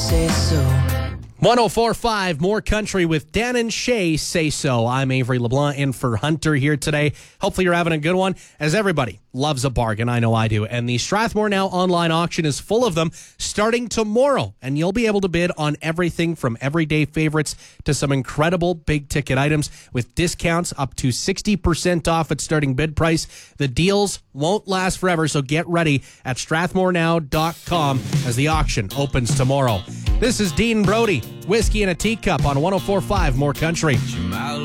say so. 104.5 More Country with Dan and Shay Say So. I'm Avery LeBlanc in for Hunter here today. Hopefully you're having a good one, as everybody loves a bargain. I know I do. And the Strathmore Now online auction is full of them starting tomorrow. And you'll be able to bid on everything from everyday favorites to some incredible big ticket items with discounts up to 60% off at starting bid price. The deals won't last forever, so get ready at strathmorenow.com as the auction opens tomorrow. This is Dean Brody, Whiskey in a Teacup on 104.5 More Country.